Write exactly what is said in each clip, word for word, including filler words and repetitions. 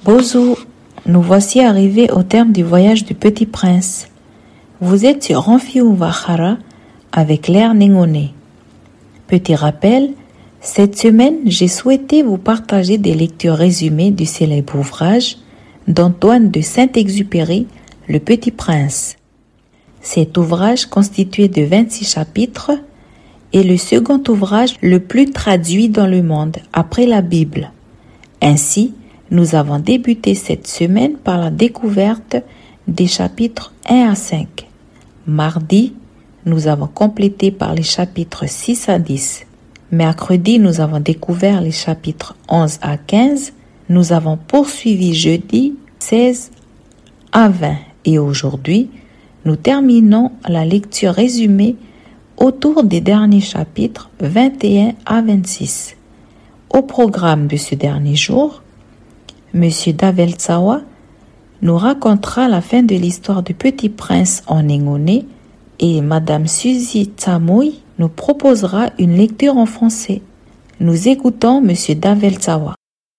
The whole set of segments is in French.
Bonjour, nous voici arrivés au terme du voyage du Petit Prince. Vous êtes sur Ranfiou Wahara avec l'air Néngone. Petit rappel, cette semaine, j'ai souhaité vous partager des lectures résumées du célèbre ouvrage d'Antoine de Saint-Exupéry, Le Petit Prince. Cet ouvrage, constitué de vingt-six chapitres, est le second ouvrage le plus traduit dans le monde après la Bible. Ainsi, nous avons débuté cette semaine par la découverte des chapitres un à cinq. Mardi, nous avons complété par les chapitres six à dix. Mercredi, nous avons découvert les chapitres onze à quinze. Nous avons poursuivi jeudi seize à vingt. Et aujourd'hui, nous terminons la lecture résumée autour des derniers chapitres vingt et un à vingt-six. Au programme de ce dernier jour, M. Davel Tsawa nous racontera la fin de l'histoire du Petit Prince en Néngone et Mme Suzy Tsamouy nous proposera une lecture en français. Nous écoutons M. Davel Tsawa.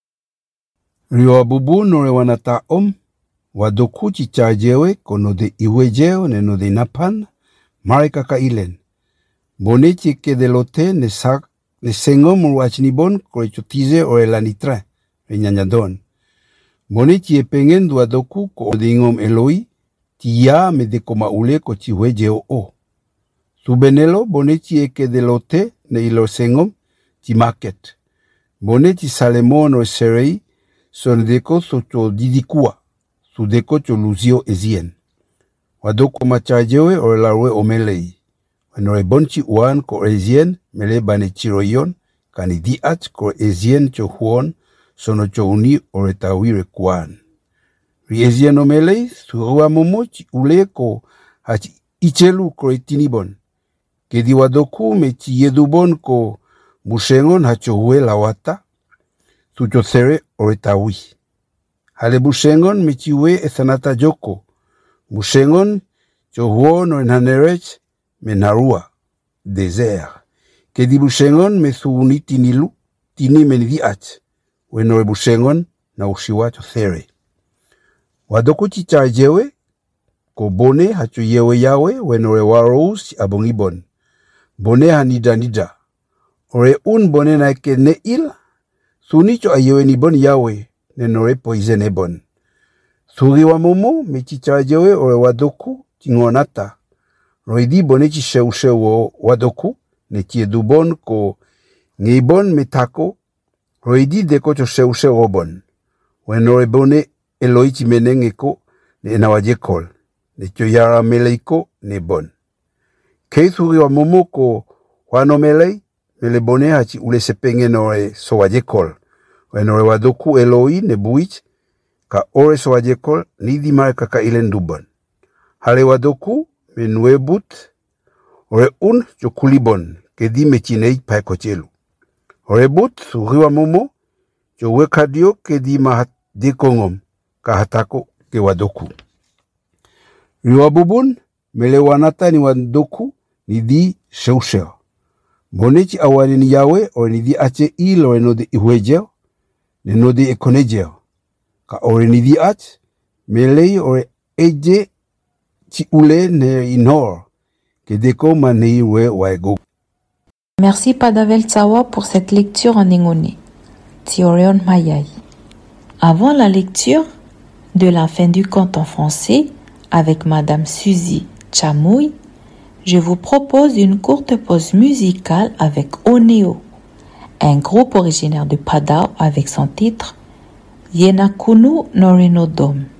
Riwa bubu nore wanata om, wadoku chichajewe kono de iwejeo ne no de napan, mareka ka ilen. Bone chike de lote ne sak ne sengo muruachnibon kore chotize ore lanitra, renyanyadon. Bone chie pengen dua doku ko de ingom eloi, tia me de koma ule ko chiwejeo o. Subenelo bone chike de lote ne ilo sengom, ti market. Bone chi salemon o serei, son deko so cho didikua, su deko cho luzio ezien. Wadoko machajewe o larwe omelei. Wanore bonchi uan ko ezien, mele bane chiroyon, kani diat ko ezien cho huon, sono cho uni o retawire kuan. Ri ezien omelei, su rua momochi ule ko hachi ichelu ko etinibon. Kedi wadoku me chi yedubon ko mushengon hacho hue lawata, sucho sere oretawi. Hale bushengon mechiwe ethanata joko. Bushengon chohuon o enhanerech menarua, desert. Kedi bushengon me suuni tinilu, tini menidiach. Wenore bushengon na ushiwa chothere. Wadoko chichajewe, ko bone hacho yewe yawe, wenore warous abongibon. Bone hanida nida. Ore un bone naike ne il, sunicho ayewe ni bon yawe, nenore poizene bon. Suri wa momo, me chichajewe ore wadoku, tingonata. Roidi bone chishewushe wo wadoku, ne chiedu bon ko ngeibon metako, roidi deko choshewushe wo bon. Wenore bone eloichi menengeko, ne enawajekol, ne choyara meleiko, ne bon. Kei suri wa momo ko wano melei, mele bone hachi ule sepenge nore sowajekol. Wenore wadoku eloi ne buich, ka ore sowajekol nidi mareka ka ilen duban. Hale wadoku me nuebut, ore un chokulibon, ke di mechinei pae kochelu. Ore but suriwa momo, cho wekadio ke di mahat dekongom, ka hatako ke wadoku. Riwa bubun, mele wanata ni wadoku, ni di sheusheo. Bonechi awani ni yawe, ore ni di ache ilo eno de ihuejeo, ne no de ekonejeo. Ka ore ni di ach, melei ore eje chi ule ne inor, ke deko manei we waego. Merci Padavel Tsawa pour cette lecture en Néngone. Tiorion Mayai. Avant la lecture de la fin du conte en français avec Madame Suzy Tsamouy, je vous propose une courte pause musicale avec Oneo, un groupe originaire de Padao avec son titre Yenakunu Norinodom.